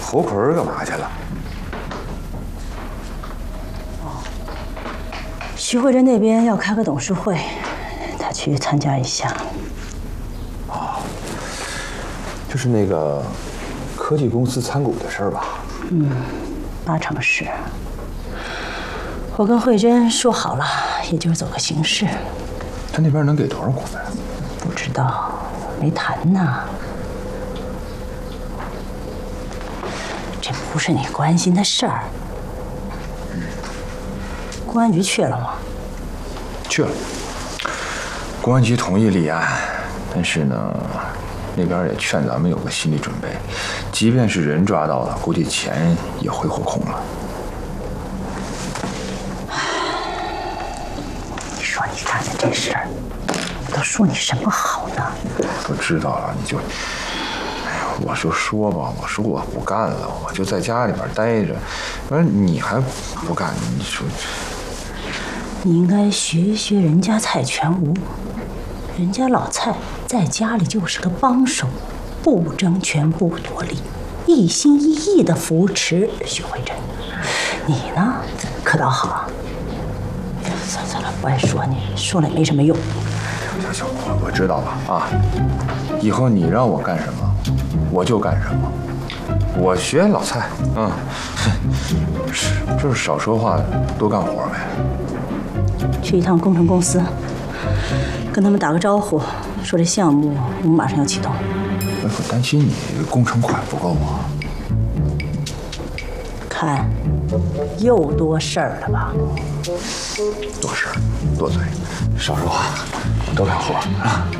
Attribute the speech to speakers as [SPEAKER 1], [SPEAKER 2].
[SPEAKER 1] 侯奎干嘛去了？
[SPEAKER 2] 徐慧珍那边要开个董事会，他去参加一下。
[SPEAKER 1] 哦，就是那个科技公司参股的事儿吧？
[SPEAKER 2] 嗯，8成是。我跟慧珍说好了，也就是走个形式。
[SPEAKER 1] 他那边能给多少股份？
[SPEAKER 2] 不知道，没谈呢。这不是你关心的事儿。公安局去了吗？
[SPEAKER 1] 去了。公安局同意立案，但是呢，那边也劝咱们有个心理准备，即便是人抓到了，估计钱也会货空了。
[SPEAKER 2] 你说你干的这事儿，我都说你什么好呢？
[SPEAKER 1] 我都知道了，你就，我就说吧，我说我不干了，我就在家里边待着。完了你还不干，你说。
[SPEAKER 2] 你应该学学人家蔡全无，人家老蔡在家里就是个帮手，不争权不夺利，一心一意的扶持徐慧珍。你呢，可倒好。算了，不爱说你，说了也没什么用。
[SPEAKER 1] 行，我知道了啊。以后你让我干什么，我就干什么。我学老蔡，就是少说话，多干活呗。
[SPEAKER 2] 去一趟工程公司，跟他们打个招呼，说这项目我们马上要启动。
[SPEAKER 1] 我担心你工程款不够啊。
[SPEAKER 2] 看，又多事儿了吧？
[SPEAKER 1] 多事儿，多嘴，少说话，多干活啊。